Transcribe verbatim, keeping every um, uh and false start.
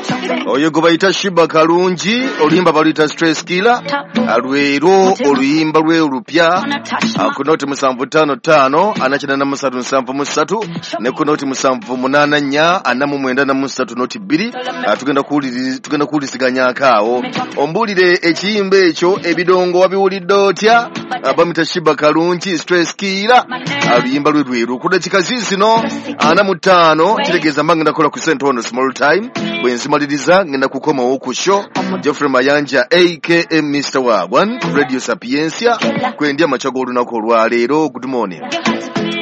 oyo gwe bayita Shiba Kalungi oluyimba baluyita Stress Killer alwero oluyimba lwe olupya ku noti musanvu ttaano ttaano ana kyenda na musatu nsanvu mu ssatu ne ku noti musanvu munaana nnya ana mu mwenda na mu ssatu noti bbiri tugenda kuwuliriza tugenda kuwulisiganyako awo ombuulire ekiyimba ekyo ebidongo wabiwulidde otya bamuyita Shiba Kalungi Stress Killer aluyimba lwe lweru ku dakika ziizino ana mu ttaano kitegeeza mba ngenda kukola ku St. Ono Small Time bwe nzimaliriza ngenda kukomawo ku show Geoffrey Mayanja aka Mister Wagwan Radio Sapiencia kwendya amaca g'olunaku olwaleero. Good morning.